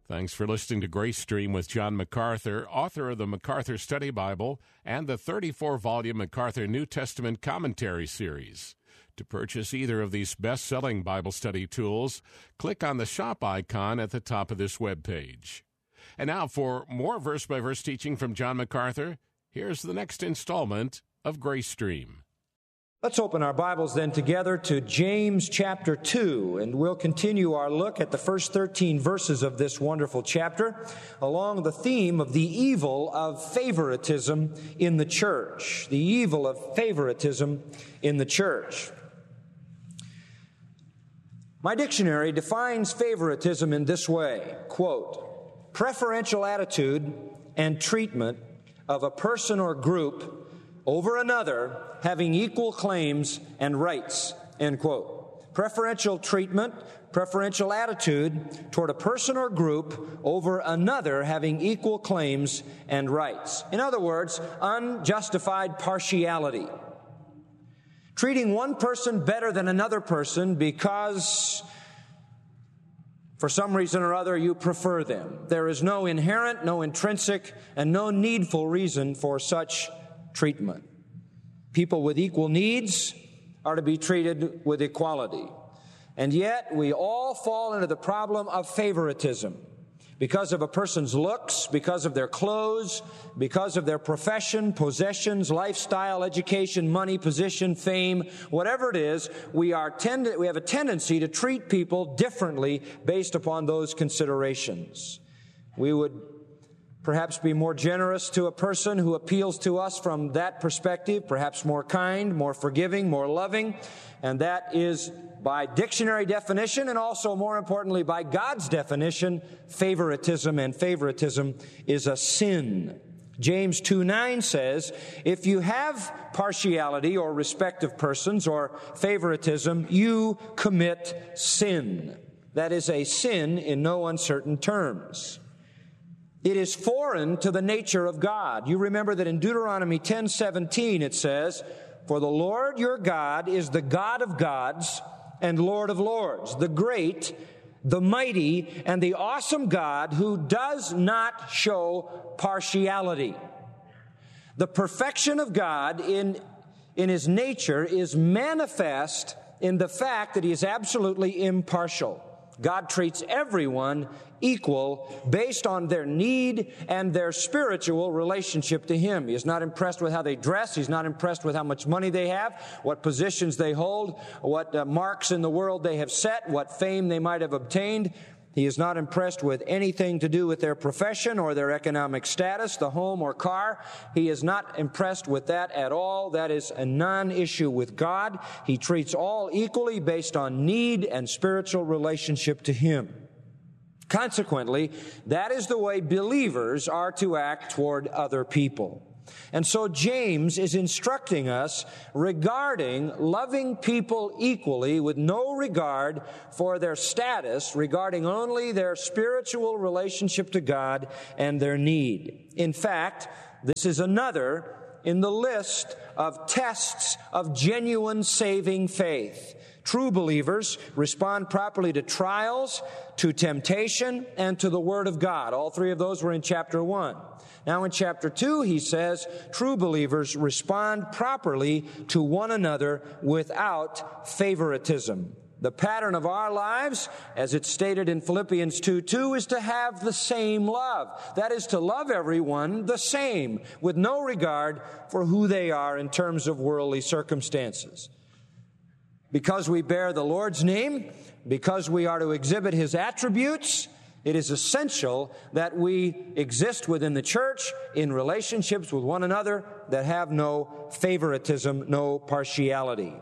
Thanks for listening to Grace Stream with John MacArthur, author of the MacArthur Study Bible and the 34-volume MacArthur New Testament Commentary Series. To purchase either of these best-selling Bible study tools, click on the shop icon at the top of this webpage. And now for more verse-by-verse teaching from John MacArthur, here's the next installment of Grace Stream. Let's open our Bibles then together to James chapter 2, and we'll continue our look at the first 13 verses of this wonderful chapter along the theme of the evil of favoritism in the church. The evil of favoritism in the church. My dictionary defines favoritism in this way, quote, preferential attitude and treatment of a person or group over another having equal claims and rights, end quote. Preferential treatment, preferential attitude toward a person or group over another having equal claims and rights. In other words, unjustified partiality. Treating one person better than another person because for some reason or other you prefer them. There is no inherent, no intrinsic, and no needful reason for such treatment. People with equal needs are to be treated with equality. And yet we all fall into the problem of favoritism because of a person's looks, because of their clothes, because of their profession, possessions, lifestyle, education, money, position, fame, whatever it is, we have a tendency to treat people differently based upon those considerations. We would perhaps be more generous to a person who appeals to us from that perspective, perhaps more kind, more forgiving, more loving, and that is, by dictionary definition and also, more importantly, by God's definition, favoritism, and favoritism is a sin. James 2:9 says, if you have partiality or respect of persons or favoritism, you commit sin. That is a sin in no uncertain terms. It is foreign to the nature of God. You remember that in Deuteronomy 10:17 it says, for the Lord your God is the God of gods and Lord of lords, the great, the mighty, and the awesome God who does not show partiality. The perfection of God in His nature is manifest in the fact that He is absolutely impartial. God treats everyone equal based on their need and their spiritual relationship to Him. He is not impressed with how they dress. He's not impressed with how much money they have, what positions they hold, what marks in the world they have set, what fame they might have obtained. He is not impressed with anything to do with their profession or their economic status, the home or car. He is not impressed with that at all. That is a non-issue with God. He treats all equally based on need and spiritual relationship to Him. Consequently, that is the way believers are to act toward other people. And so James is instructing us regarding loving people equally with no regard for their status, regarding only their spiritual relationship to God and their need. In fact, this is another in the list of tests of genuine saving faith. True believers respond properly to trials, to temptation, and to the Word of God. All three of those were in chapter 1. Now in chapter 2, he says, true believers respond properly to one another without favoritism. The pattern of our lives, as it's stated in Philippians 2:2, is to have the same love. That is to love everyone the same, with no regard for who they are in terms of worldly circumstances. Because we bear the Lord's name, because we are to exhibit His attributes, it is essential that we exist within the church in relationships with one another that have no favoritism, no partiality.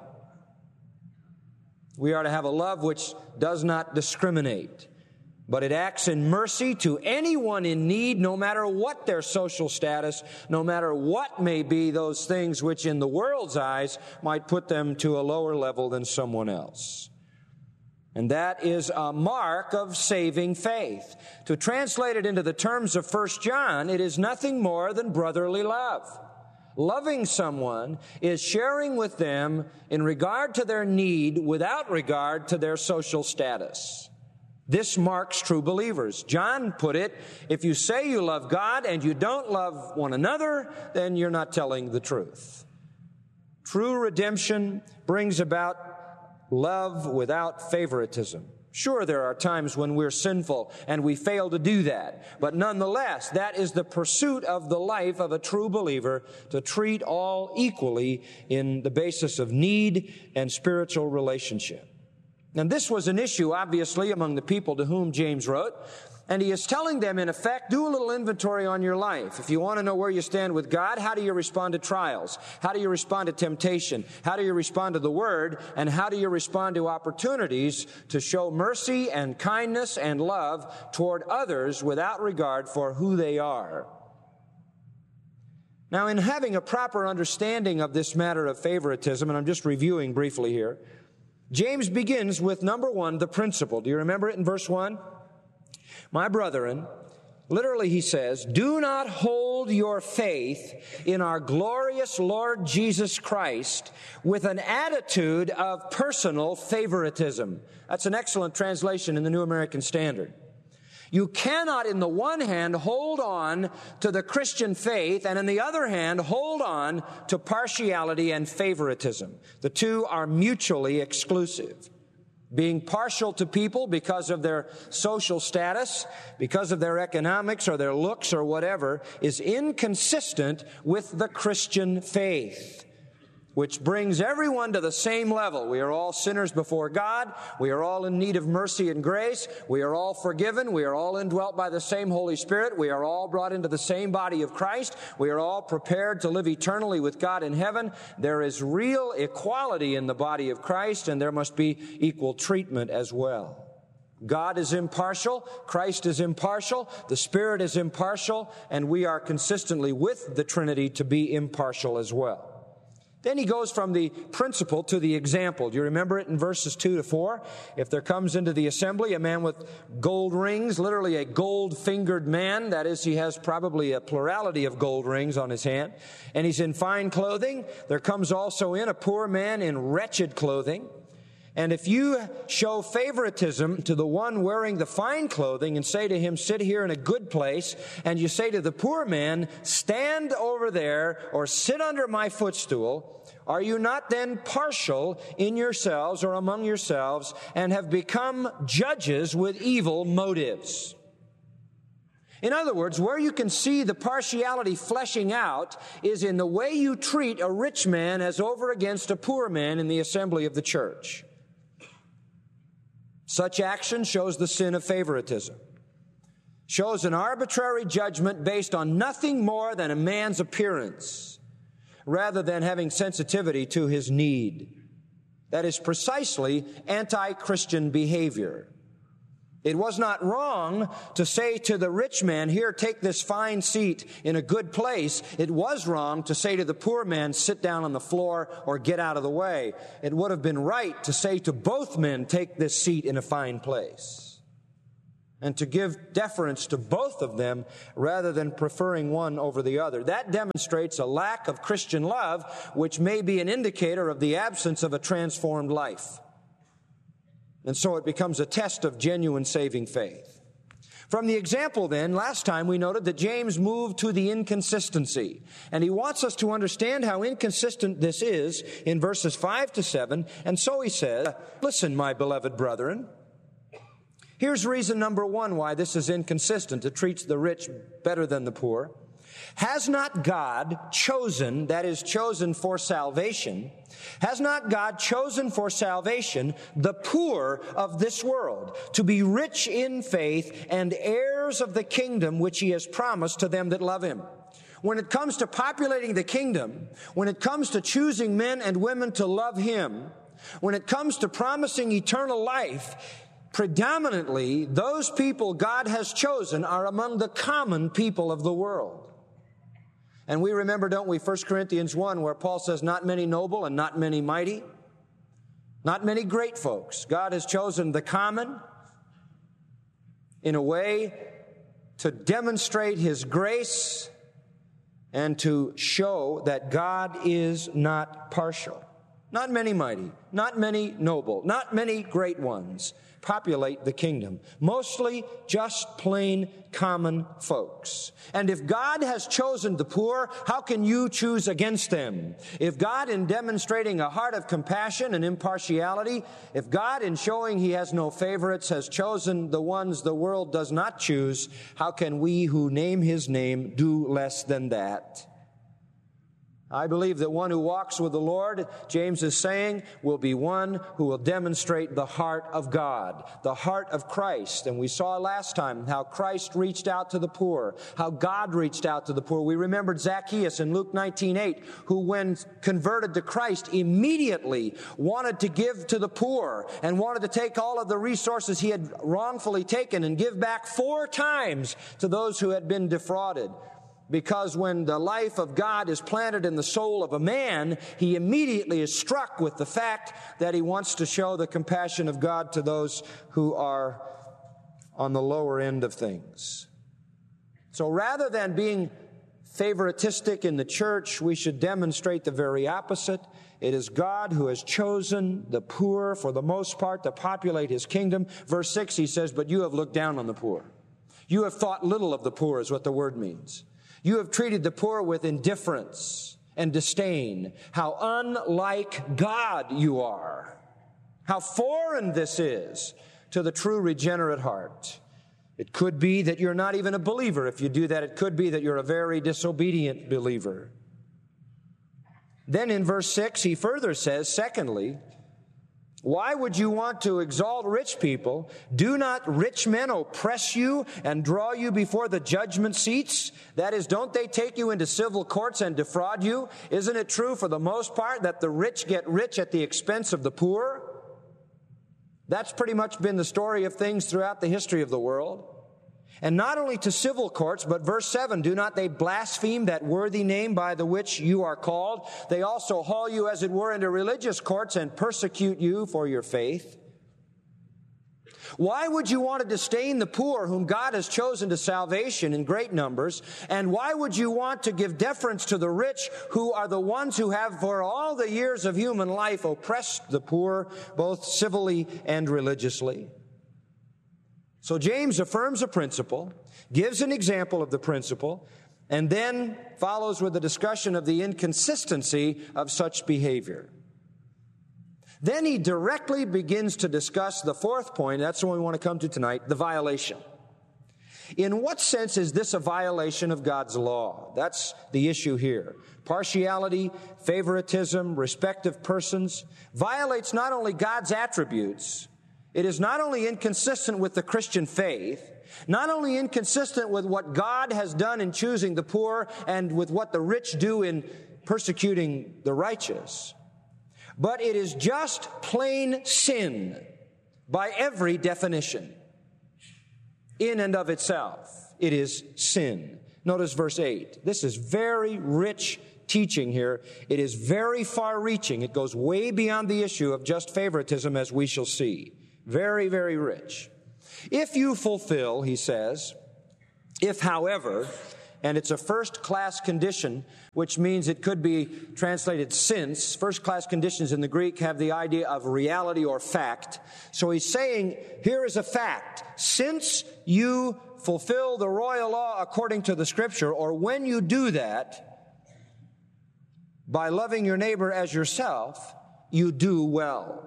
We are to have a love which does not discriminate, but it acts in mercy to anyone in need, no matter what their social status, no matter what may be those things which in the world's eyes might put them to a lower level than someone else. And that is a mark of saving faith. To translate it into the terms of 1 John, it is nothing more than brotherly love. Loving someone is sharing with them in regard to their need without regard to their social status. This marks true believers. John put it, if you say you love God and you don't love one another, then you're not telling the truth. True redemption brings about love without favoritism. Sure, there are times when we're sinful and we fail to do that. But nonetheless, that is the pursuit of the life of a true believer, to treat all equally in the basis of need and spiritual relationship. And this was an issue, obviously, among the people to whom James wrote. And he is telling them, in effect, do a little inventory on your life. If you want to know where you stand with God, how do you respond to trials? How do you respond to temptation? How do you respond to the Word? And how do you respond to opportunities to show mercy and kindness and love toward others without regard for who they are? Now, in having a proper understanding of this matter of favoritism, and I'm just reviewing briefly here, James begins with, number one, the principle. Do you remember it in verse 1? My brethren, literally he says, do not hold your faith in our glorious Lord Jesus Christ with an attitude of personal favoritism. That's an excellent translation in the New American Standard. You cannot, in the one hand, hold on to the Christian faith, and in the other hand, hold on to partiality and favoritism. The two are mutually exclusive. Being partial to people because of their social status, because of their economics or their looks or whatever, is inconsistent with the Christian faith, which brings everyone to the same level. We are all sinners before God. We are all in need of mercy and grace. We are all forgiven. We are all indwelt by the same Holy Spirit. We are all brought into the same body of Christ. We are all prepared to live eternally with God in heaven. There is real equality in the body of Christ, and there must be equal treatment as well. God is impartial, Christ is impartial, the Spirit is impartial, and we are consistently with the Trinity to be impartial as well. Then he goes from the principle to the example. Do you remember it in verses 2 to 4? If there comes into the assembly a man with gold rings, literally a gold-fingered man, that is, he has probably a plurality of gold rings on his hand, and he's in fine clothing, there comes also in a poor man in wretched clothing. And if you show favoritism to the one wearing the fine clothing and say to him, sit here in a good place, and you say to the poor man, stand over there or sit under my footstool, are you not then partial in yourselves or among yourselves and have become judges with evil motives? In other words, where you can see the partiality fleshing out is in the way you treat a rich man as over against a poor man in the assembly of the church. Such action shows the sin of favoritism, shows an arbitrary judgment based on nothing more than a man's appearance, rather than having sensitivity to his need. That is precisely anti-Christian behavior. It was not wrong to say to the rich man, here, take this fine seat in a good place. It was wrong to say to the poor man, sit down on the floor or get out of the way. It would have been right to say to both men, take this seat in a fine place, and to give deference to both of them rather than preferring one over the other. That demonstrates a lack of Christian love, which may be an indicator of the absence of a transformed life. And so it becomes a test of genuine saving faith. From the example then, last time we noted that James moved to the inconsistency. And he wants us to understand how inconsistent this is in verses 5 to 7. And so he says, listen, my beloved brethren, here's reason number one why this is inconsistent. It treats the rich better than the poor. Has not God chosen, that is, chosen for salvation, has not God chosen for salvation the poor of this world, to be rich in faith and heirs of the kingdom which he has promised to them that love him? When it comes to populating the kingdom, when it comes to choosing men and women to love him, when it comes to promising eternal life, predominantly those people God has chosen are among the common people of the world. And we remember, don't we, 1 Corinthians 1, where Paul says, not many noble and not many mighty, not many great folks. God has chosen the common in a way to demonstrate his grace and to show that God is not partial. not many mighty, not many noble, not many great ones populate the kingdom. Mostly just plain common folks. And if God has chosen the poor, how can you choose against them? If God, in demonstrating a heart of compassion and impartiality, if God, in showing He has no favorites, has chosen the ones the world does not choose, how can we who name His name do less than that? I believe that one who walks with the Lord, James is saying, will be one who will demonstrate the heart of God, the heart of Christ. And we saw last time how Christ reached out to the poor, how God reached out to the poor. We remembered Zacchaeus in Luke 19:8, who when converted to Christ immediately wanted to give to the poor and wanted to take all of the resources he had wrongfully taken and give back 4 times to those who had been defrauded. Because when the life of God is planted in the soul of a man, he immediately is struck with the fact that he wants to show the compassion of God to those who are on the lower end of things. So rather than being favoritistic in the church, we should demonstrate the very opposite. It is God who has chosen the poor, for the most part, to populate His kingdom. Verse 6, he says, "But you have looked down on the poor. You have thought little of the poor," is what the word means. You have treated the poor with indifference and disdain. How unlike God you are. How foreign this is to the true regenerate heart. It could be that you're not even a believer. If you do that, it could be that you're a very disobedient believer. Then in verse 6, he further says, secondly, why would you want to exalt rich people? Do not rich men oppress you and draw you before the judgment seats? That is, don't they take you into civil courts and defraud you? Isn't it true for the most part that the rich get rich at the expense of the poor? That's pretty much been the story of things throughout the history of the world. And not only to civil courts, but verse 7, do not they blaspheme that worthy name by the which you are called? They also haul you, as it were, into religious courts and persecute you for your faith. Why would you want to disdain the poor whom God has chosen to salvation in great numbers? And why would you want to give deference to the rich, who are the ones who have for all the years of human life oppressed the poor, both civilly and religiously? So James affirms a principle, gives an example of the principle, and then follows with a discussion of the inconsistency of such behavior. Then he directly begins to discuss the fourth point. That's the one we want to come to tonight, the violation. In what sense is this a violation of God's law? That's the issue here. Partiality, favoritism, respect of persons violates not only God's attributes, it is not only inconsistent with the Christian faith, not only inconsistent with what God has done in choosing the poor and with what the rich do in persecuting the righteous, but it is just plain sin by every definition. In and of itself, it is sin. Notice verse 8. This is very rich teaching here. It is very far-reaching. It goes way beyond the issue of just favoritism, as we shall see. Very, very rich. If you fulfill, he says, if however, and it's a first-class condition, which means it could be translated since. First-class conditions in the Greek have the idea of reality or fact. So he's saying, here is a fact. Since you fulfill the royal law according to the Scripture, or when you do that, by loving your neighbor as yourself, you do well.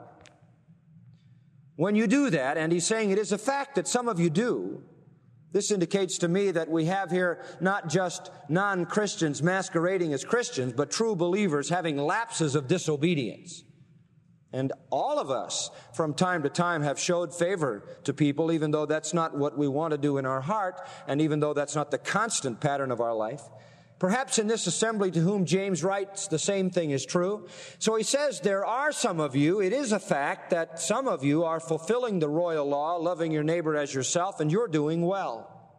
When you do that, and he's saying it is a fact that some of you do, this indicates to me that we have here not just non-Christians masquerading as Christians, but true believers having lapses of disobedience. And all of us, from time to time, have showed favor to people, even though that's not what we want to do in our heart, and even though that's not the constant pattern of our life. Perhaps in this assembly to whom James writes, the same thing is true. So he says, there are some of you, it is a fact that some of you are fulfilling the royal law, loving your neighbor as yourself, and you're doing well.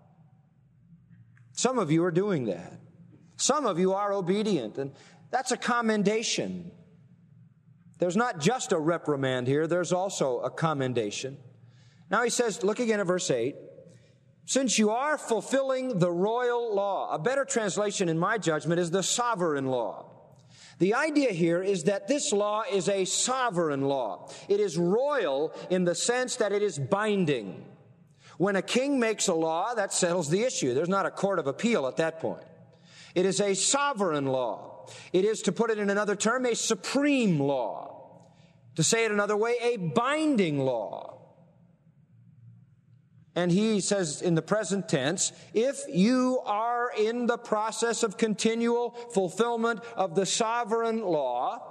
Some of you are doing that. Some of you are obedient, and that's a commendation. There's not just a reprimand here, there's also a commendation. Now he says, look again at verse 8. Since you are fulfilling the royal law, a better translation in my judgment is the sovereign law. The idea here is that this law is a sovereign law. It is royal in the sense that it is binding. When a king makes a law, that settles the issue. There's not a court of appeal at that point. It is a sovereign law. It is, to put it in another term, a supreme law. To say it another way, a binding law. And he says in the present tense, if you are in the process of continual fulfillment of the sovereign law,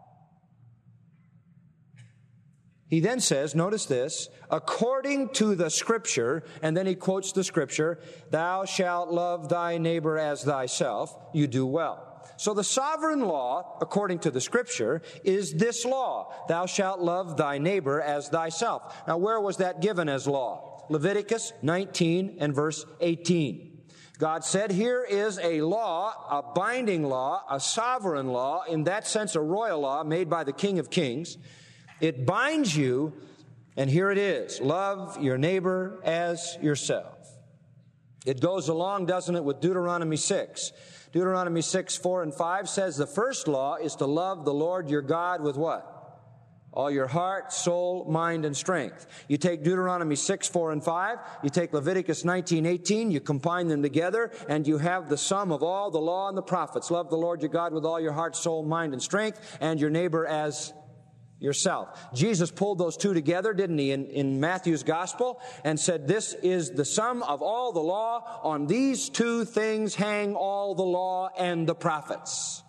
he then says, notice this, according to the Scripture, and then he quotes the Scripture, thou shalt love thy neighbor as thyself, you do well. So the sovereign law, according to the Scripture, is this law, thou shalt love thy neighbor as thyself. Now, where was that given as law? Leviticus 19 and verse 18. God said, here is a law, a binding law, a sovereign law, in that sense a royal law made by the King of Kings. It binds you, and here it is, love your neighbor as yourself. It goes along, doesn't it, with Deuteronomy 6. Deuteronomy 6, 4 and 5 says the first law is to love the Lord your God with what? All your heart, soul, mind, and strength. You take Deuteronomy 6, 4, and 5, you take Leviticus 19, 18, you combine them together, and you have the sum of all the law and the prophets. Love the Lord your God with all your heart, soul, mind, and strength, and your neighbor as yourself. Jesus pulled those two together, didn't he, in Matthew's gospel, and said, this is the sum of all the law. On these two things hang all the law and the prophets.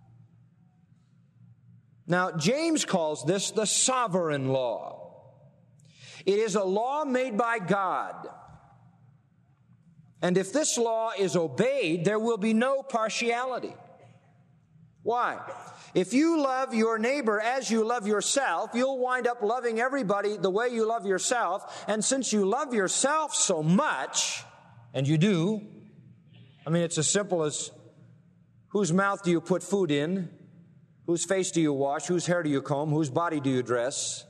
Now, James calls this the sovereign law. It is a law made by God. And if this law is obeyed, there will be no partiality. Why? If you love your neighbor as you love yourself, you'll wind up loving everybody the way you love yourself. And since you love yourself so much, and you do, I mean, it's as simple as whose mouth do you put food in? Whose face do you wash? Whose hair do you comb? Whose body do you dress?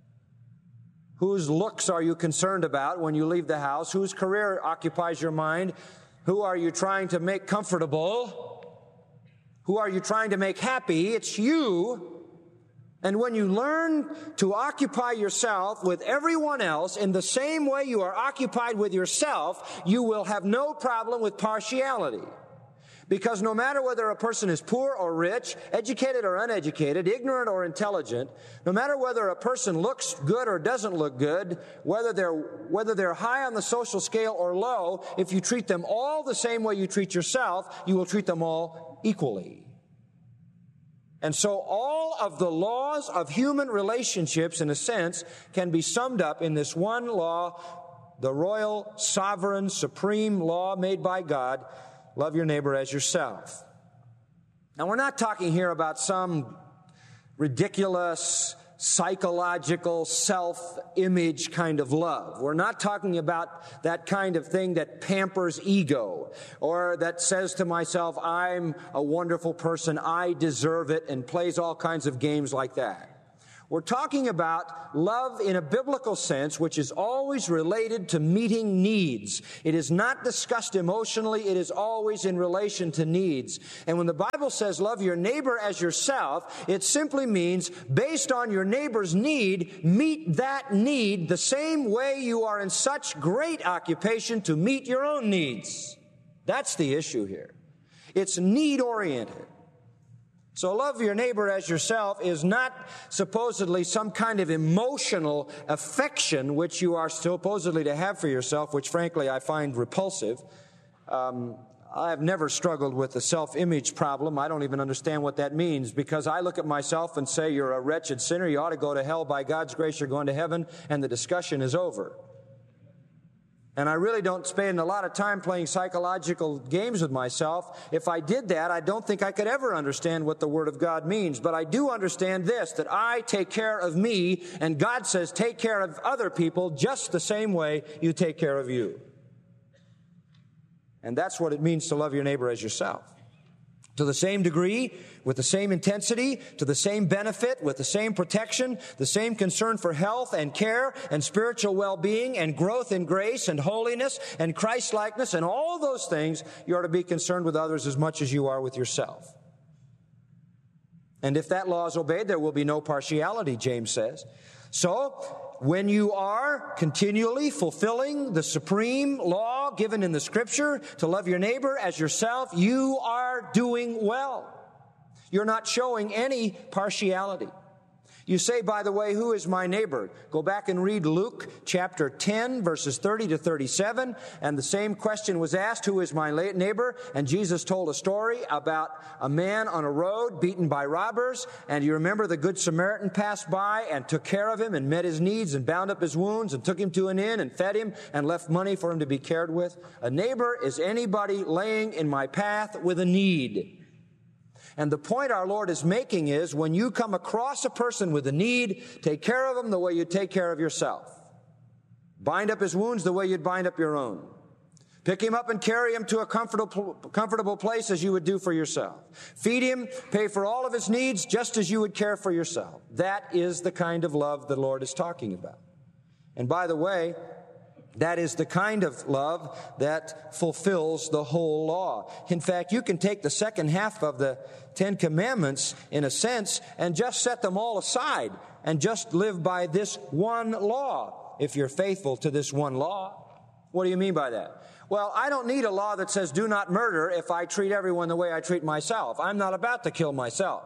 Whose looks are you concerned about when you leave the house? Whose career occupies your mind? Who are you trying to make comfortable? Who are you trying to make happy? It's you. And when you learn to occupy yourself with everyone else in the same way you are occupied with yourself, you will have no problem with partiality. Because no matter whether a person is poor or rich, educated or uneducated, ignorant or intelligent, no matter whether a person looks good or doesn't look good, whether they're high on the social scale or low, if you treat them all the same way you treat yourself, you will treat them all equally. And so all of the laws of human relationships, in a sense, can be summed up in this one law, the royal, sovereign, supreme law made by God. Love your neighbor as yourself. Now, we're not talking here about some ridiculous, psychological, self-image kind of love. We're not talking about that kind of thing that pampers ego or that says to myself, I'm a wonderful person, I deserve it, and plays all kinds of games like that. We're talking about love in a biblical sense, which is always related to meeting needs. It is not discussed emotionally. It is always in relation to needs. And when the Bible says love your neighbor as yourself, it simply means based on your neighbor's need, meet that need the same way you are in such great occupation to meet your own needs. That's the issue here. It's need-oriented. So love your neighbor as yourself is not supposedly some kind of emotional affection which you are supposedly to have for yourself, which frankly I find repulsive. I've never struggled with the self-image problem. I don't even understand what that means, because I look at myself and say, you're a wretched sinner, you ought to go to hell. By God's grace, you're going to heaven, and the discussion is over. And I really don't spend a lot of time playing psychological games with myself. If I did that, I don't think I could ever understand what the Word of God means. But I do understand this, that I take care of me, and God says take care of other people just the same way you take care of you. And that's what it means to love your neighbor as yourself. To the same degree, with the same intensity, to the same benefit, with the same protection, the same concern for health and care and spiritual well-being and growth in grace and holiness and Christ-likeness and all those things, you are to be concerned with others as much as you are with yourself. And if that law is obeyed, there will be no partiality, James says. So, when you are continually fulfilling the supreme law given in the Scripture to love your neighbor as yourself, you are doing well. You're not showing any partiality. You say, by the way, who is my neighbor? Go back and read Luke chapter 10, verses 30 to 37, and the same question was asked, who is my neighbor? And Jesus told a story about a man on a road beaten by robbers, and you remember the Good Samaritan passed by and took care of him and met his needs and bound up his wounds and took him to an inn and fed him and left money for him to be cared with. A neighbor is anybody laying in my path with a need. And the point our Lord is making is, when you come across a person with a need, take care of him the way you take care of yourself. Bind up his wounds the way you'd bind up your own. Pick him up and carry him to a comfortable place as you would do for yourself. Feed him, pay for all of his needs just as you would care for yourself. That is the kind of love the Lord is talking about. And by the way, that is the kind of love that fulfills the whole law. In fact, you can take the second half of the Ten Commandments, in a sense, and just set them all aside and just live by this one law, if you're faithful to this one law. What do you mean by that? Well, I don't need a law that says do not murder if I treat everyone the way I treat myself. I'm not about to kill myself.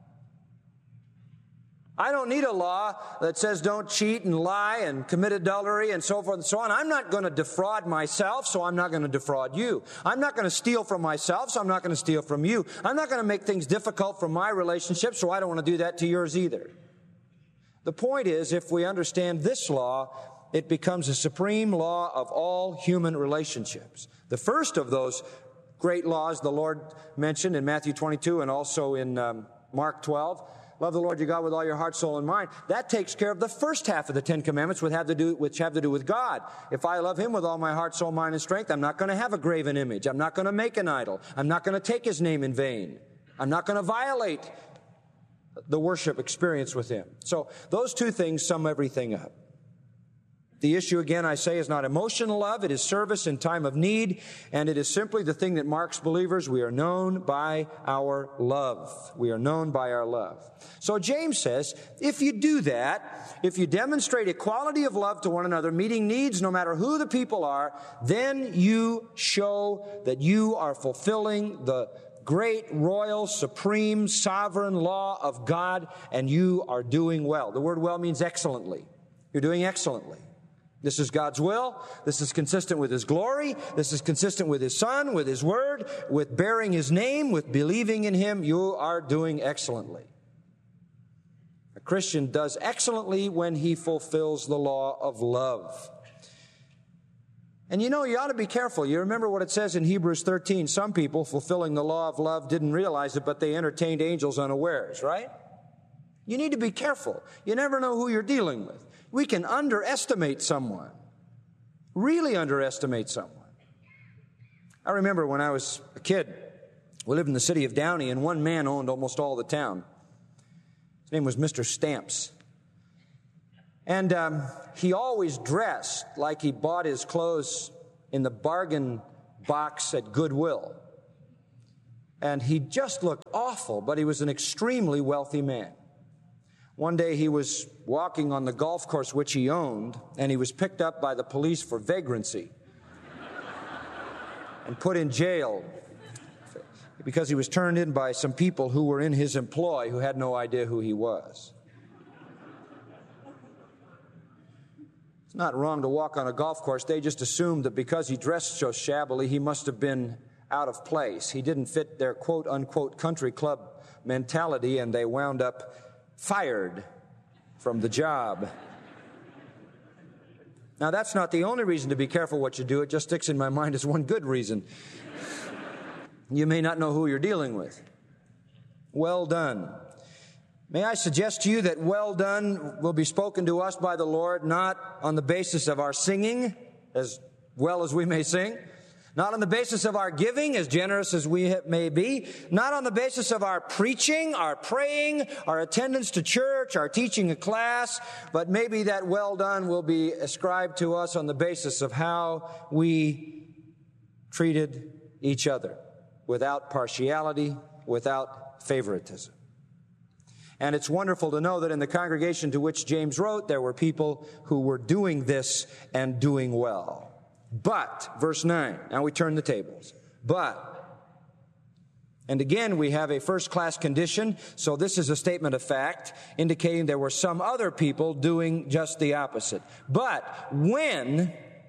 I don't need a law that says don't cheat and lie and commit adultery and so forth and so on. I'm not going to defraud myself, so I'm not going to defraud you. I'm not going to steal from myself, so I'm not going to steal from you. I'm not going to make things difficult for my relationship, so I don't want to do that to yours either. The point is, if we understand this law, it becomes a supreme law of all human relationships. The first of those great laws the Lord mentioned in Matthew 22 and also in Mark 12, love the Lord your God with all your heart, soul, and mind. That takes care of the first half of the Ten Commandments, which have to do with God. If I love him with all my heart, soul, mind, and strength, I'm not going to have a graven image. I'm not going to make an idol. I'm not going to take his name in vain. I'm not going to violate the worship experience with him. So those two things sum everything up. The issue, again, I say, is not emotional love. It is service in time of need, and it is simply the thing that marks believers. We are known by our love. We are known by our love. So James says, if you do that, if you demonstrate equality of love to one another, meeting needs no matter who the people are, then you show that you are fulfilling the great, royal, supreme, sovereign law of God, and you are doing well. The word well means excellently. You're doing excellently. This is God's will. This is consistent with his glory. This is consistent with his Son, with his word, with bearing his name, with believing in him. You are doing excellently. A Christian does excellently when he fulfills the law of love. And you know, you ought to be careful. You remember what it says in Hebrews 13. Some people, fulfilling the law of love, didn't realize it, but they entertained angels unawares, right? You need to be careful. You never know who you're dealing with. We can underestimate someone, really underestimate someone. I remember when I was a kid, we lived in the city of Downey, and one man owned almost all the town. His name was Mr. Stamps. And he always dressed like he bought his clothes in the bargain box at Goodwill. And he just looked awful, but he was an extremely wealthy man. One day he was walking on the golf course which he owned, and he was picked up by the police for vagrancy and put in jail because he was turned in by some people who were in his employ who had no idea who he was. It's not wrong to walk on a golf course. They just assumed that because he dressed so shabbily, he must have been out of place. He didn't fit their quote-unquote country club mentality, and they wound up fired from the job. Now, that's not the only reason to be careful what you do. It just sticks in my mind as one good reason. You may not know who you're dealing with. Well done. May I suggest to you that well done will be spoken to us by the Lord not on the basis of our singing, as well as we may sing, not on the basis of our giving, as generous as we may be, not on the basis of our preaching, our praying, our attendance to church, our teaching a class, but maybe that well done will be ascribed to us on the basis of how we treated each other, without partiality, without favoritism. And it's wonderful to know that in the congregation to which James wrote, there were people who were doing this and doing well. But, verse 9, now we turn the tables. But, and again, we have a first-class condition, so this is a statement of fact, indicating there were some other people doing just the opposite. But when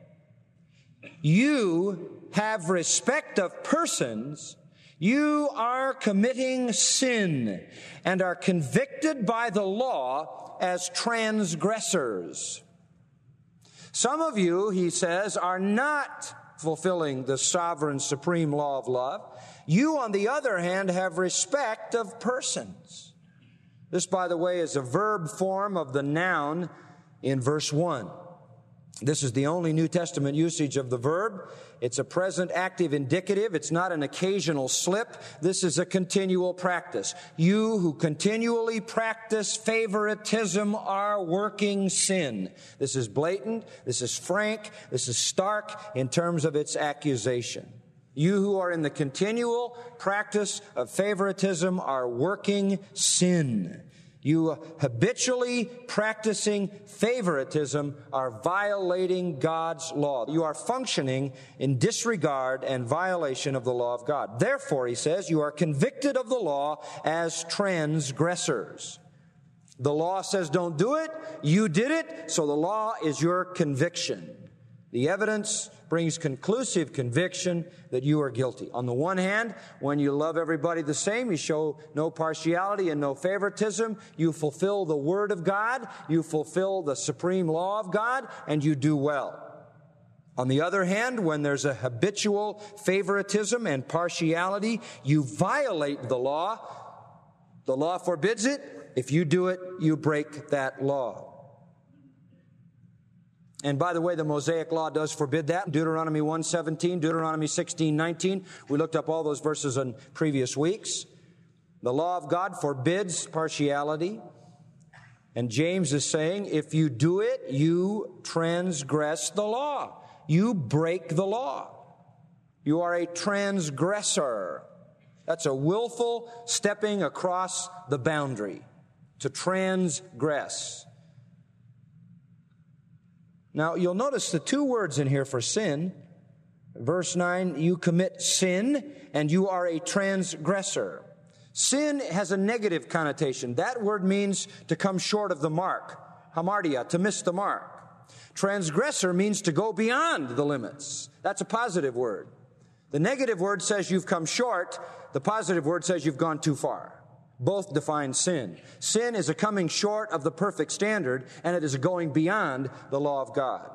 you have respect of persons, you are committing sin and are convicted by the law as transgressors. Some of you, he says, are not fulfilling the sovereign supreme law of love. You, on the other hand, have respect of persons. This, by the way, is a verb form of the noun in verse 1. This is the only New Testament usage of the verb. It's a present active indicative. It's not an occasional slip. This is a continual practice. You who continually practice favoritism are working sin. This is blatant. This is frank. This is stark in terms of its accusation. You who are in the continual practice of favoritism are working sin. You habitually practicing favoritism are violating God's law. You are functioning in disregard and violation of the law of God. Therefore, he says, you are convicted of the law as transgressors. The law says don't do it. You did it, so the law is your conviction. The evidence brings conclusive conviction that you are guilty. On the one hand, when you love everybody the same, you show no partiality and no favoritism, you fulfill the Word of God, you fulfill the supreme law of God, and you do well. On the other hand, when there's a habitual favoritism and partiality, you violate the law. The law forbids it. If you do it, you break that law. And by the way, the Mosaic Law does forbid that. Deuteronomy 1:17, Deuteronomy 16:19. We looked up all those verses in previous weeks. The law of God forbids partiality. And James is saying, if you do it, you transgress the law. You break the law. You are a transgressor. That's a willful stepping across the boundary. To transgress. Now, you'll notice the two words in here for sin. Verse 9, you commit sin and you are a transgressor. Sin has a negative connotation. That word means to come short of the mark. Hamartia, to miss the mark. Transgressor means to go beyond the limits. That's a positive word. The negative word says you've come short. The positive word says you've gone too far. Both define sin. Sin is a coming short of the perfect standard, and it is a going beyond the law of God.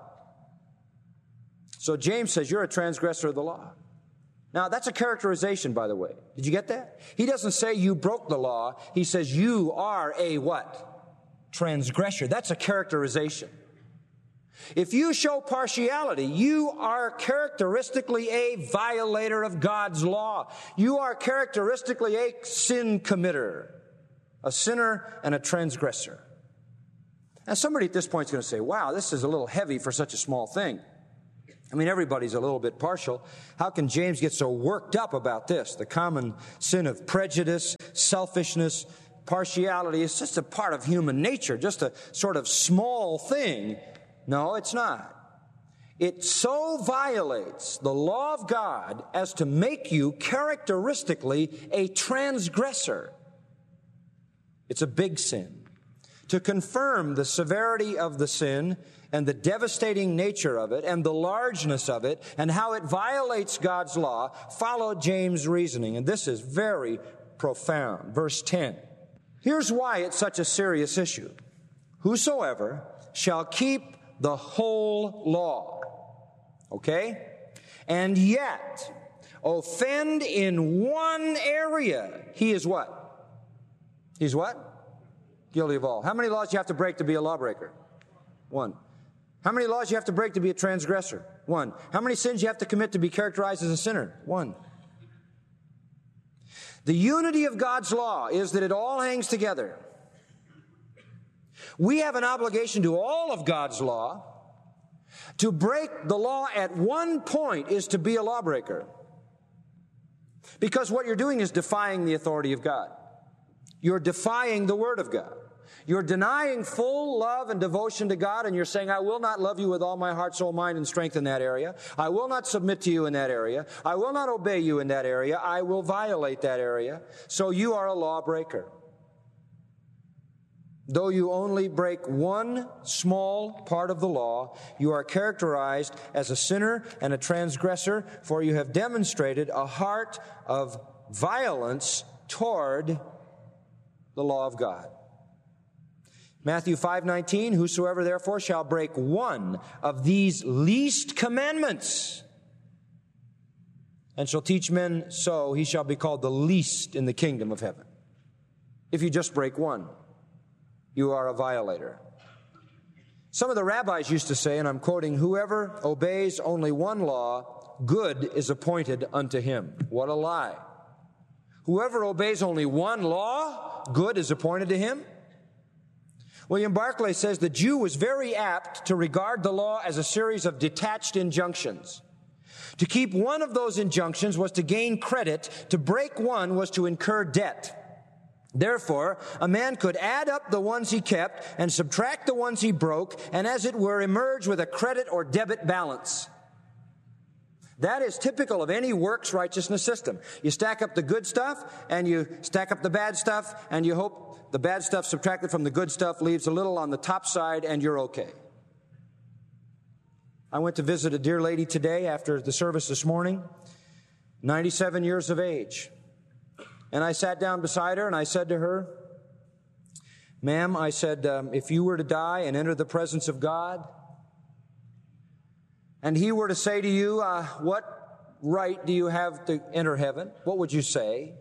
So James says you're a transgressor of the law. Now, that's a characterization, by the way. Did you get that? He doesn't say you broke the law. He says you are a what? Transgressor. That's a characterization. If you show partiality, you are characteristically a violator of God's law. You are characteristically a sin committer, a sinner and a transgressor. Now, somebody at this point is going to say, wow, this is a little heavy for such a small thing. I mean, everybody's a little bit partial. How can James get so worked up about this? The common sin of prejudice, selfishness, partiality is just a part of human nature, just a sort of small thing. No, it's not. It so violates the law of God as to make you characteristically a transgressor. It's a big sin. To confirm the severity of the sin and the devastating nature of it and the largeness of it and how it violates God's law, follow James' reasoning. And this is very profound. Verse 10. Here's why it's such a serious issue. Whosoever shall keep the whole law, okay, and yet offend in one area, he is what? He's what? Guilty of all. How many laws do you have to break to be a lawbreaker? One. How many laws do you have to break to be a transgressor? One. How many sins do you have to commit to be characterized as a sinner? One. The unity of God's law is that it all hangs together. We have an obligation to all of God's law. To break the law at one point is to be a lawbreaker. Because what you're doing is defying the authority of God. You're defying the Word of God. You're denying full love and devotion to God, and you're saying, I will not love you with all my heart, soul, mind, and strength in that area. I will not submit to you in that area. I will not obey you in that area. I will violate that area. So you are a lawbreaker. Though you only break one small part of the law, you are characterized as a sinner and a transgressor, for you have demonstrated a heart of violence toward the law of God. Matthew 5:19, whosoever therefore shall break one of these least commandments and shall teach men so, he shall be called the least in the kingdom of heaven. If you just break one, you are a violator. Some of the rabbis used to say, and I'm quoting, whoever obeys only one law, good is appointed unto him. What a lie. Whoever obeys only one law, good is appointed to him. William Barclay says the Jew was very apt to regard the law as a series of detached injunctions. To keep one of those injunctions was to gain credit. To break one was to incur debt. Therefore, a man could add up the ones he kept and subtract the ones he broke, and as it were, emerge with a credit or debit balance. That is typical of any works righteousness system. You stack up the good stuff, and you stack up the bad stuff, and you hope the bad stuff subtracted from the good stuff leaves a little on the top side, and you're okay. I went to visit a dear lady today after the service this morning, 97 years of age. And I sat down beside her and I said to her, ma'am, I said, if you were to die and enter the presence of God, and He were to say to you, what right do you have to enter heaven? What would you say?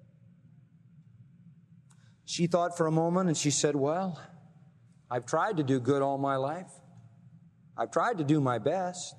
She thought for a moment and she said, well, I've tried to do good all my life. I've tried to do my best.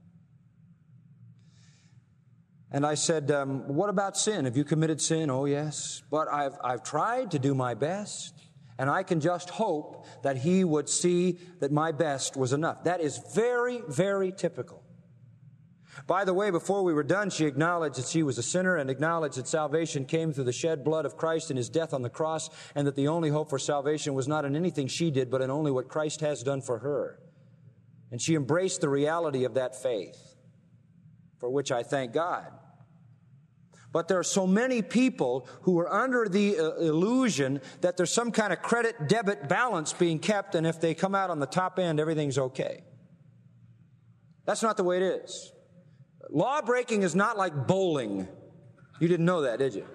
And I said, what about sin? Have you committed sin? Oh, yes. But I've tried to do my best, and I can just hope that He would see that my best was enough. That is very, very typical. By the way, before we were done, she acknowledged that she was a sinner and acknowledged that salvation came through the shed blood of Christ and His death on the cross, and that the only hope for salvation was not in anything she did, but in only what Christ has done for her. And she embraced the reality of that faith, for which I thank God. But there are so many people who are under the illusion that there's some kind of credit-debit balance being kept, and if they come out on the top end, everything's okay. That's not the way it is. Law breaking is not like bowling. You didn't know that, did you?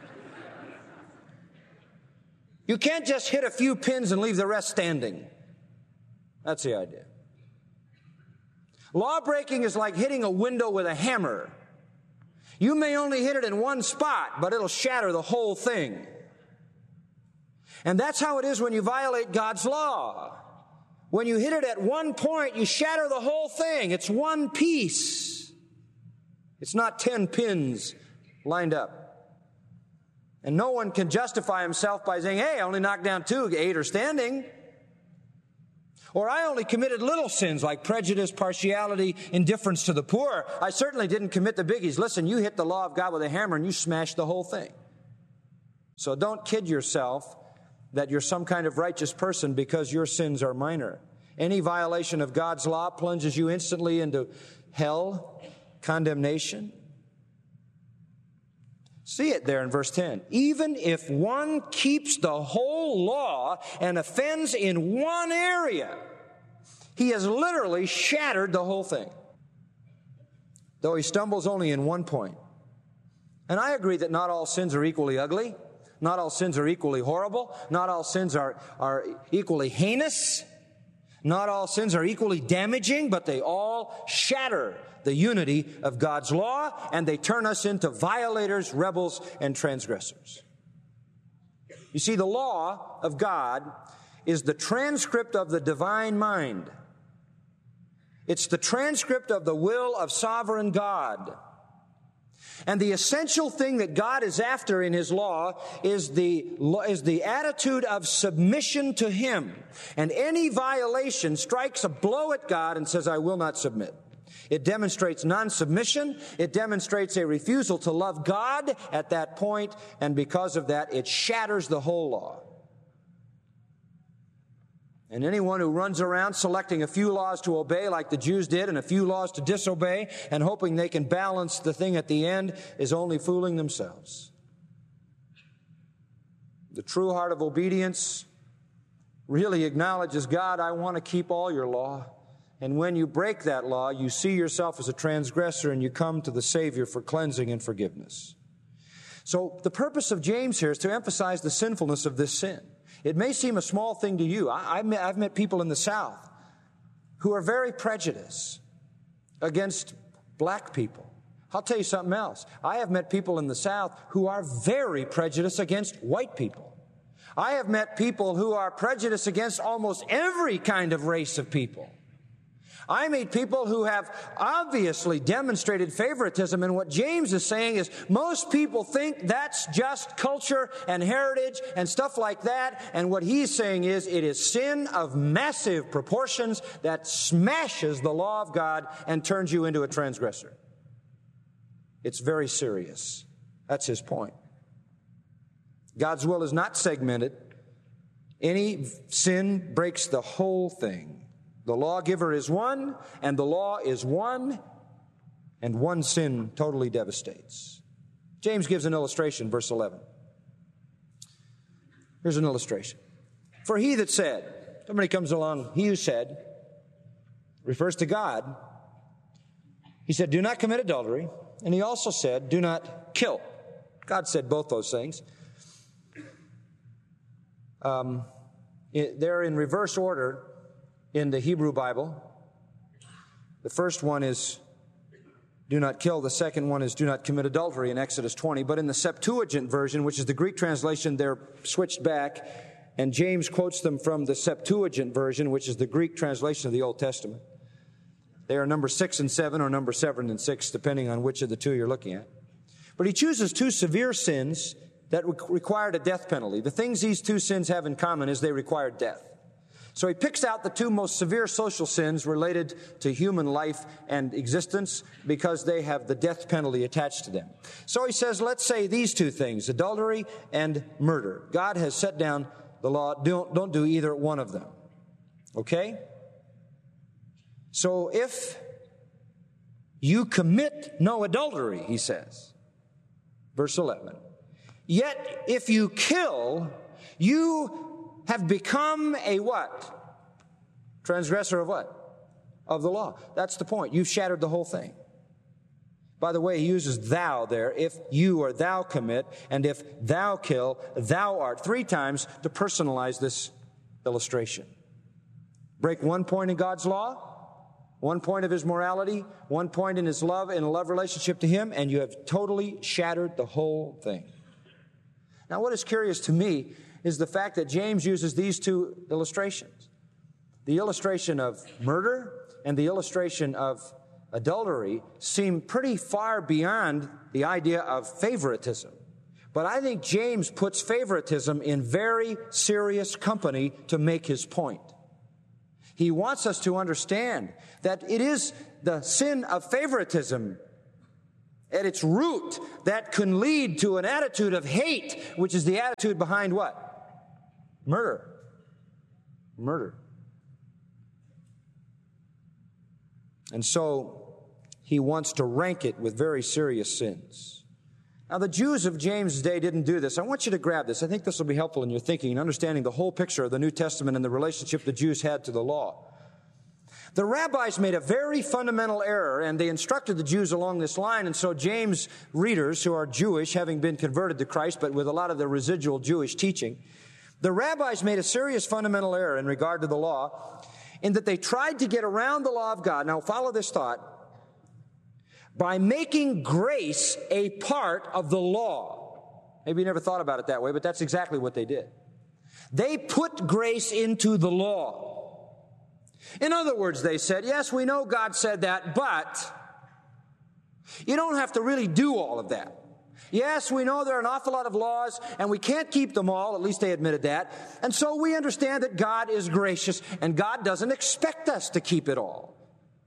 You can't just hit a few pins and leave the rest standing. That's the idea. Law breaking is like hitting a window with a hammer. You may only hit it in one spot, but it'll shatter the whole thing. And that's how it is when you violate God's law. When you hit it at one point, you shatter the whole thing. It's one piece. It's not 10 pins lined up. And no one can justify himself by saying, hey, I only knocked down 2, 8 are standing. Or I only committed little sins like prejudice, partiality, indifference to the poor. I certainly didn't commit the biggies. Listen, you hit the law of God with a hammer and you smashed the whole thing. So don't kid yourself that you're some kind of righteous person because your sins are minor. Any violation of God's law plunges you instantly into hell, condemnation. See it there in verse 10. Even if one keeps the whole law and offends in one area, he has literally shattered the whole thing, though he stumbles only in one point. And I agree that not all sins are equally ugly. Not all sins are equally horrible. Not all sins are equally heinous. Not all sins are equally damaging, but they all shatter the unity of God's law, and they turn us into violators, rebels, and transgressors. You see, the law of God is the transcript of the divine mind. It's the transcript of the will of sovereign God. And the essential thing that God is after in His law is the attitude of submission to Him. And any violation strikes a blow at God and says, I will not submit. It demonstrates non-submission. It demonstrates a refusal to love God at that point, and because of that, it shatters the whole law. And anyone who runs around selecting a few laws to obey like the Jews did and a few laws to disobey and hoping they can balance the thing at the end is only fooling themselves. The true heart of obedience really acknowledges, God, I want to keep all your law. And when you break that law, you see yourself as a transgressor and you come to the Savior for cleansing and forgiveness. So the purpose of James here is to emphasize the sinfulness of this sin. It may seem a small thing to you. I've met people in the South who are very prejudiced against black people. I'll tell you something else. I have met people in the South who are very prejudiced against white people. I have met people who are prejudiced against almost every kind of race of people. I meet people who have obviously demonstrated favoritism, and what James is saying is most people think that's just culture and heritage and stuff like that, and what he's saying is it is sin of massive proportions that smashes the law of God and turns you into a transgressor. It's very serious. That's his point. God's will is not segmented. Any sin breaks the whole thing. The lawgiver is one, and the law is one, and one sin totally devastates. James gives an illustration, verse 11. Here's an illustration. For he that said, somebody comes along, he who said, refers to God. He said, do not commit adultery. And he also said, do not kill. God said both those things. They're in reverse order in the Hebrew Bible. The first one is do not kill. The second one is do not commit adultery in Exodus 20. But in the Septuagint version, which is the Greek translation, they're switched back. And James quotes them from the Septuagint version, which is the Greek translation of the Old Testament. They are number 6 and 7 or number 7 and 6, depending on which of the two you're looking at. But he chooses two severe sins that required a death penalty. The things these two sins have in common is they required death. So he picks out the two most severe social sins related to human life and existence because they have the death penalty attached to them. So he says, let's say these two things, adultery and murder. God has set down the law. Don't do either one of them. Okay? So if you commit no adultery, he says, verse 11, yet if you kill, you have become a what? Transgressor of what? Of the law. That's the point. You've shattered the whole thing. By the way, he uses thou there. If you or thou commit, and if thou kill, thou art. 3 times to personalize this illustration. Break one point in God's law, one point of his morality, one point in his love, in a love relationship to him, and you have totally shattered the whole thing. Now, what is curious to me is the fact that James uses these two illustrations. The illustration of murder and the illustration of adultery seem pretty far beyond the idea of favoritism. But I think James puts favoritism in very serious company to make his point. He wants us to understand that it is the sin of favoritism at its root that can lead to an attitude of hate, which is the attitude behind what? Murder. Murder. And so he wants to rank it with very serious sins. Now, the Jews of James' day didn't do this. I want you to grab this. I think this will be helpful in your thinking and understanding the whole picture of the New Testament and the relationship the Jews had to the law. The rabbis made a very fundamental error, and they instructed the Jews along this line, and so James' readers, who are Jewish, having been converted to Christ, but with a lot of the residual Jewish teaching, the rabbis made a serious fundamental error in regard to the law, in that they tried to get around the law of God. Now, follow this thought. By making grace a part of the law. Maybe you never thought about it that way, but that's exactly what they did. They put grace into the law. In other words, they said, yes, we know God said that, but you don't have to really do all of that. Yes, we know there are an awful lot of laws, and we can't keep them all. At least they admitted that. And so we understand that God is gracious, and God doesn't expect us to keep it all.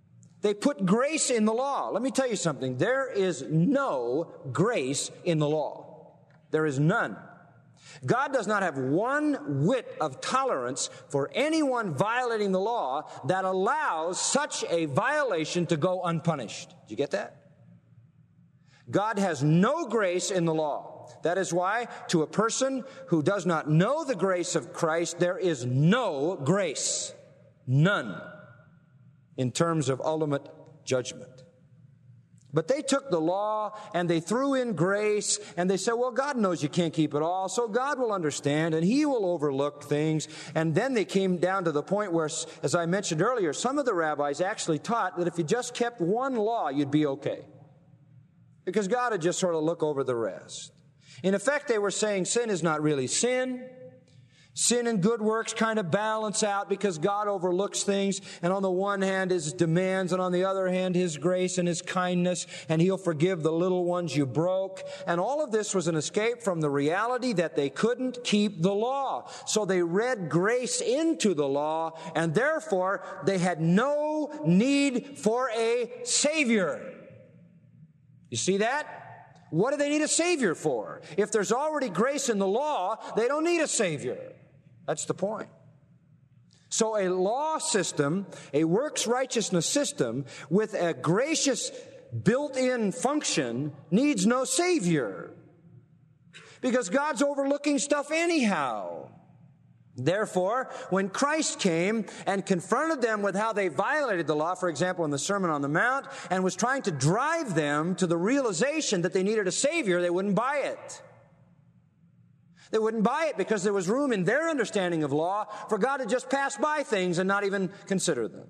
They put grace in the law. Let me tell you something. There is no grace in the law. There is none. God does not have one whit of tolerance for anyone violating the law that allows such a violation to go unpunished. Did you get that? God has no grace in the law. That is why, to a person who does not know the grace of Christ, there is no grace. None. In terms of ultimate judgment. But they took the law and they threw in grace and they said, well, God knows you can't keep it all, so God will understand and He will overlook things. And then they came down to the point where, as I mentioned earlier, some of the rabbis actually taught that if you just kept one law, you'd be okay. Because God would just sort of look over the rest. In effect, they were saying sin is not really sin. Sin and good works kind of balance out because God overlooks things. And on the one hand, His demands, and on the other hand, His grace and His kindness, and He'll forgive the little ones you broke. And all of this was an escape from the reality that they couldn't keep the law. So they read grace into the law, and therefore they had no need for a Savior. You see that? What do they need a Savior for? If there's already grace in the law, they don't need a Savior. That's the point. So a law system, a works righteousness system with a gracious built-in function needs no Savior. Because God's overlooking stuff anyhow. Therefore, when Christ came and confronted them with how they violated the law, for example, in the Sermon on the Mount, and was trying to drive them to the realization that they needed a Savior, they wouldn't buy it. They wouldn't buy it because there was room in their understanding of law for God to just pass by things and not even consider them.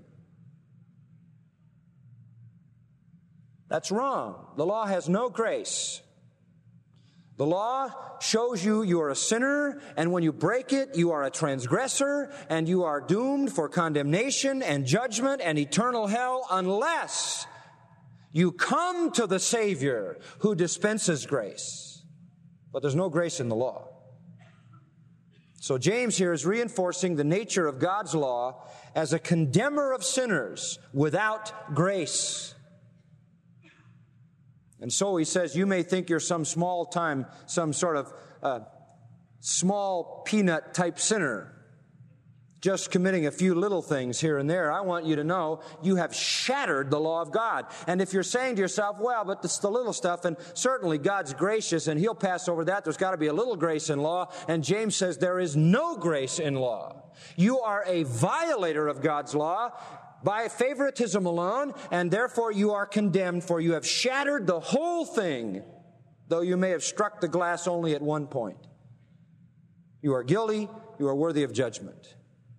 That's wrong. The law has no grace. The law shows you are a sinner, and when you break it, you are a transgressor, and you are doomed for condemnation and judgment and eternal hell unless you come to the Savior who dispenses grace. But there's no grace in the law. So James here is reinforcing the nature of God's law as a condemner of sinners without grace. And so he says, you may think you're some small sort of small peanut type sinner, just committing a few little things here and there. I want you to know you have shattered the law of God. And if you're saying to yourself, well, but it's the little stuff, and certainly God's gracious and He'll pass over that. There's got to be a little grace in law. And James says there is no grace in law. You are a violator of God's law by favoritism alone, and therefore you are condemned, for you have shattered the whole thing, though you may have struck the glass only at one point. You are guilty. You are worthy of judgment.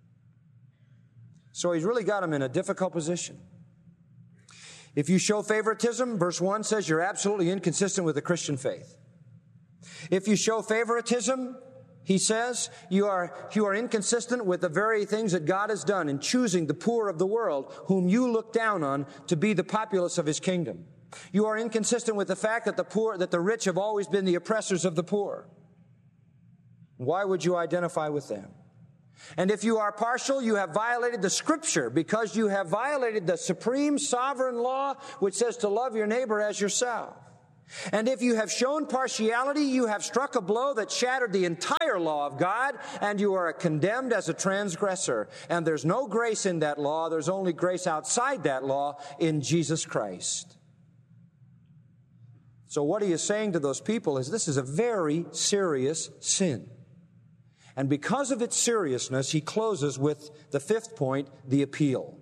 So he's really got him in a difficult position. If you show favoritism, verse 1 says you're absolutely inconsistent with the Christian faith. If you show favoritism, he says, you are inconsistent with the very things that God has done in choosing the poor of the world, whom you look down on, to be the populace of His kingdom. You are inconsistent with the fact that the rich have always been the oppressors of the poor. Why would you identify with them? And if you are partial, you have violated the Scripture, because you have violated the supreme sovereign law which says to love your neighbor as yourself. And if you have shown partiality, you have struck a blow that shattered the entire law of God, and you are condemned as a transgressor. And there's no grace in that law. There's only grace outside that law in Jesus Christ. So what he is saying to those people is this is a very serious sin. And because of its seriousness, he closes with the fifth point, the appeal.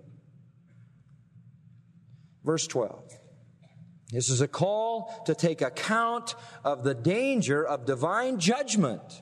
Verse 12. This is a call to take account of the danger of divine judgment.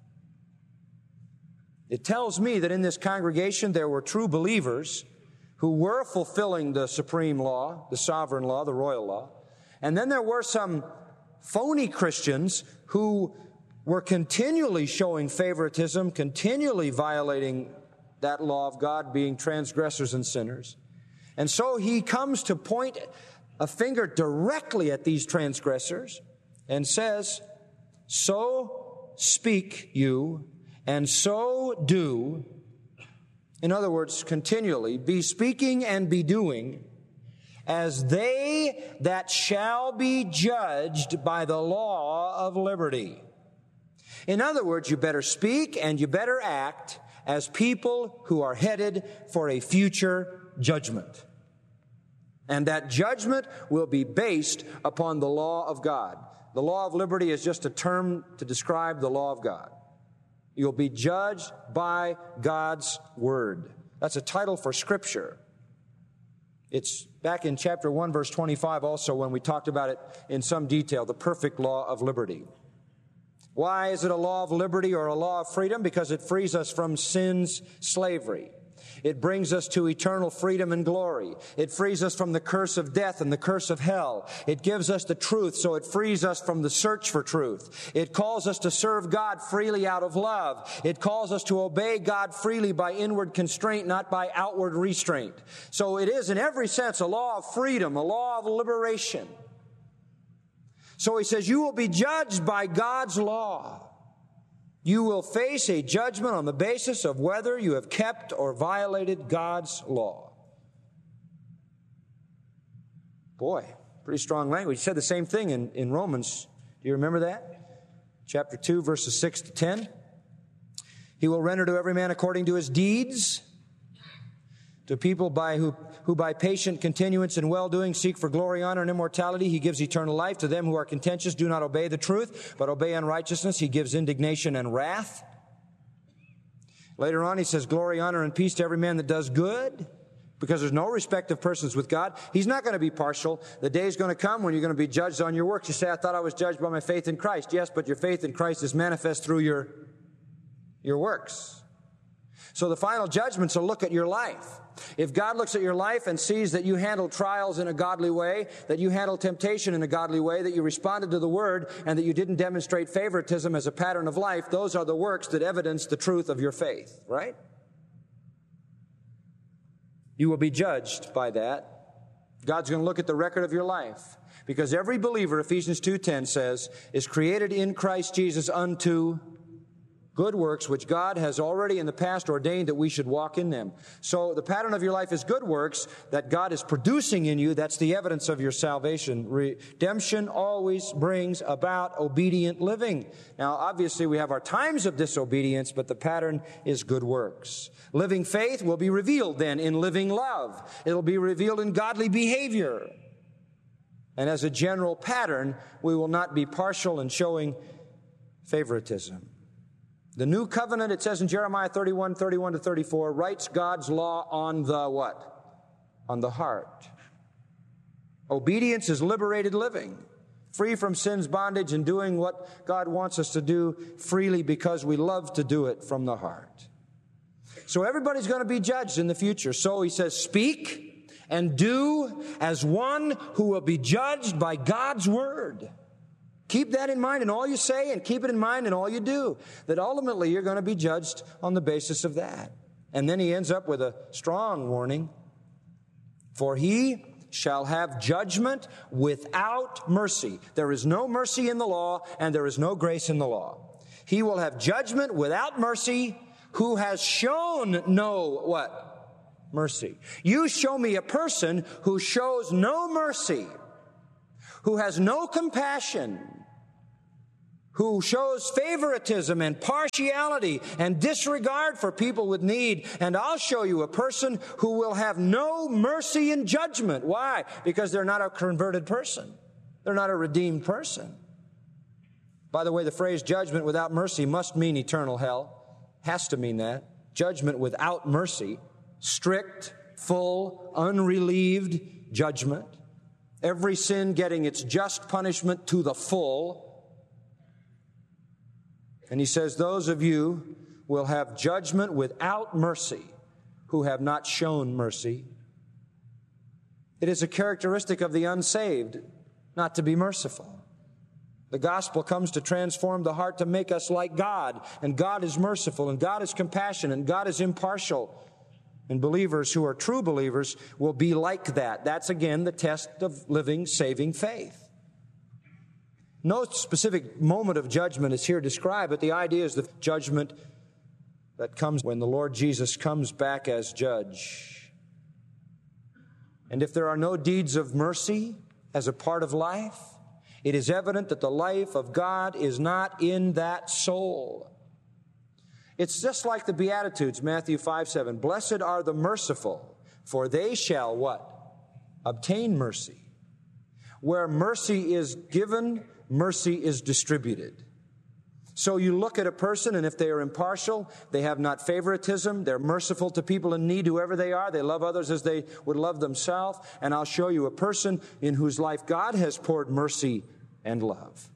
It tells me that in this congregation there were true believers who were fulfilling the supreme law, the sovereign law, the royal law. And then there were some phony Christians who were continually showing favoritism, continually violating that law of God, being transgressors and sinners. And so he comes to point a finger directly at these transgressors and says, so speak you, and so do. In other words, continually be speaking and be doing as they that shall be judged by the law of liberty. In other words, you better speak and you better act as people who are headed for a future judgment. And that judgment will be based upon the law of God. The law of liberty is just a term to describe the law of God. You'll be judged by God's Word. That's a title for Scripture. It's back in chapter 1, verse 25 also when we talked about it in some detail, the perfect law of liberty. Why is it a law of liberty or a law of freedom? Because it frees us from sin's slavery. It brings us to eternal freedom and glory. It frees us from the curse of death and the curse of hell. It gives us the truth, so it frees us from the search for truth. It calls us to serve God freely out of love. It calls us to obey God freely by inward constraint, not by outward restraint. So it is in every sense a law of freedom, a law of liberation. So he says, you will be judged by God's law. You will face a judgment on the basis of whether you have kept or violated God's law. Boy, pretty strong language. He said the same thing in Romans. Do you remember that? Chapter 2, verses 6 to 10. He will render to every man according to his deeds. To people who by patient continuance in well-doing seek for glory, honor, and immortality, he gives eternal life. To them who are contentious, do not obey the truth, but obey unrighteousness, he gives indignation and wrath. Later on, he says, glory, honor, and peace to every man that does good, because there's no respect of persons with God. He's not going to be partial. The day is going to come when you're going to be judged on your works. You say, I thought I was judged by my faith in Christ. Yes, but your faith in Christ is manifest through your works. So the final judgment's a look at your life. If God looks at your life and sees that you handle trials in a godly way, that you handle temptation in a godly way, that you responded to the Word, and that you didn't demonstrate favoritism as a pattern of life, those are the works that evidence the truth of your faith, right? You will be judged by that. God's going to look at the record of your life. Because every believer, Ephesians 2:10 says, is created in Christ Jesus unto good works, which God has already in the past ordained that we should walk in them. So the pattern of your life is good works that God is producing in you. That's the evidence of your salvation. Redemption always brings about obedient living. Now, obviously, we have our times of disobedience, but the pattern is good works. Living faith will be revealed then in living love. It'll be revealed in godly behavior. And as a general pattern, we will not be partial in showing favoritism. The new covenant, it says in Jeremiah 31 to 34, writes God's law on the what? On the heart. Obedience is liberated living, free from sin's bondage and doing what God wants us to do freely because we love to do it from the heart. So everybody's going to be judged in the future. So he says, speak and do as one who will be judged by God's word. Keep that in mind in all you say and keep it in mind in all you do, that ultimately you're going to be judged on the basis of that. And then he ends up with a strong warning. For he shall have judgment without mercy. There is no mercy in the law and there is no grace in the law. He will have judgment without mercy who has shown no what? Mercy. You show me a person who shows no mercy, who has no compassion, who shows favoritism and partiality and disregard for people with need. And I'll show you a person who will have no mercy in judgment. Why? Because they're not a converted person. They're not a redeemed person. By the way, the phrase judgment without mercy must mean eternal hell. Has to mean that. Judgment without mercy. Strict, full, unrelieved judgment. Every sin getting its just punishment to the full. And he says, those of you will have judgment without mercy who have not shown mercy. It is a characteristic of the unsaved not to be merciful. The gospel comes to transform the heart to make us like God. And God is merciful, and God is compassionate, and God is impartial. And believers who are true believers will be like that. That's, again, the test of living, saving faith. No specific moment of judgment is here described, but the idea is the judgment that comes when the Lord Jesus comes back as judge. And if there are no deeds of mercy as a part of life, it is evident that the life of God is not in that soul. It's just like the Beatitudes, Matthew 5:7. Blessed are the merciful, for they shall what? Obtain mercy. Where mercy is given, mercy is distributed. So you look at a person, and if they are impartial, they have not favoritism, they're merciful to people in need, whoever they are, they love others as they would love themselves, and I'll show you a person in whose life God has poured mercy and love.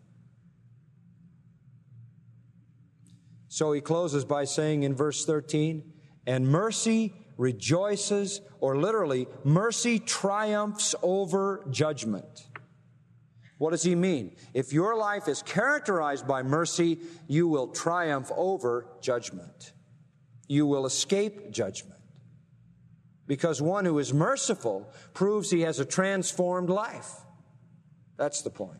So he closes by saying in verse 13, and mercy rejoices, or literally, mercy triumphs over judgment. What does he mean? If your life is characterized by mercy, you will triumph over judgment. You will escape judgment. Because one who is merciful proves he has a transformed life. That's the point.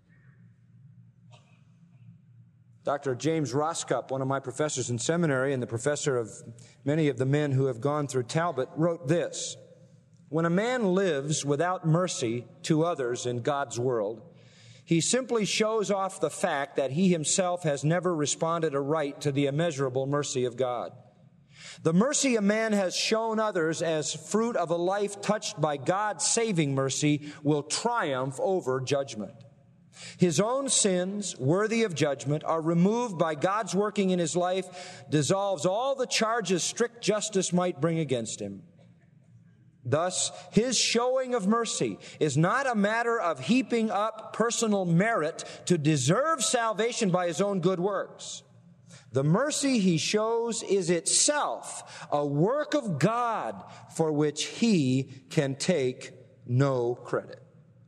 Dr. James Roscup, one of my professors in seminary and the professor of many of the men who have gone through Talbot, wrote this: when a man lives without mercy to others in God's world, he simply shows off the fact that he himself has never responded aright to the immeasurable mercy of God. The mercy a man has shown others as fruit of a life touched by God's saving mercy will triumph over judgment. His own sins, worthy of judgment, are removed by God's working in his life, dissolves all the charges strict justice might bring against him. Thus, his showing of mercy is not a matter of heaping up personal merit to deserve salvation by his own good works. The mercy he shows is itself a work of God for which he can take no credit.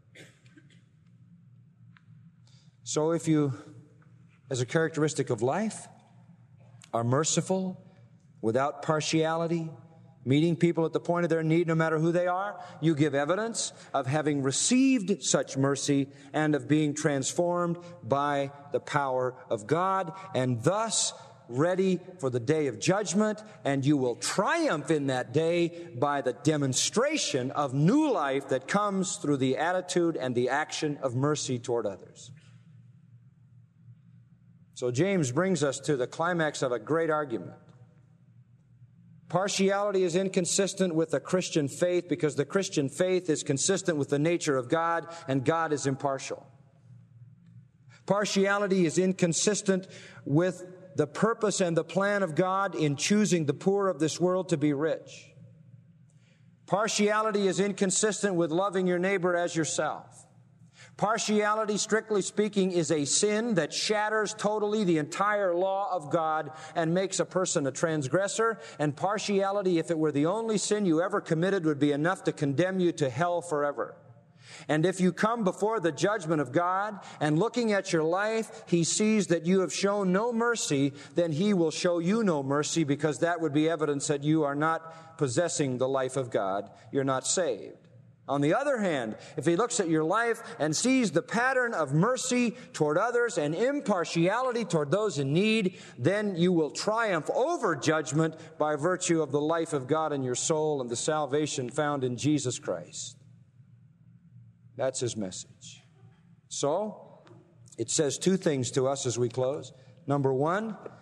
So if you, as a characteristic of life, are merciful, without partiality, meeting people at the point of their need no matter who they are, you give evidence of having received such mercy and of being transformed by the power of God, and thus ready for the day of judgment, and you will triumph in that day by the demonstration of new life that comes through the attitude and the action of mercy toward others. So James brings us to the climax of a great argument. Partiality is inconsistent with the Christian faith because the Christian faith is consistent with the nature of God, and God is impartial. Partiality is inconsistent with the purpose and the plan of God in choosing the poor of this world to be rich. Partiality is inconsistent with loving your neighbor as yourself. Partiality, strictly speaking, is a sin that shatters totally the entire law of God and makes a person a transgressor. And partiality, if it were the only sin you ever committed, would be enough to condemn you to hell forever. And if you come before the judgment of God and looking at your life, he sees that you have shown no mercy, then he will show you no mercy, because that would be evidence that you are not possessing the life of God. You're not saved. On the other hand, if he looks at your life and sees the pattern of mercy toward others and impartiality toward those in need, then you will triumph over judgment by virtue of the life of God in your soul and the salvation found in Jesus Christ. That's his message. So, it says two things to us as we close. Number one,